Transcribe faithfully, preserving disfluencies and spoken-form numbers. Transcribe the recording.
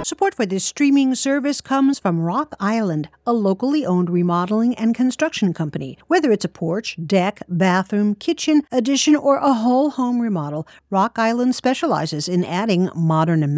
Support for this streaming service comes from Rock Island, a locally owned remodeling and construction company. Whether it's a porch, deck, bathroom, kitchen, addition, or a whole home remodel, Rock Island specializes in adding modern amenities.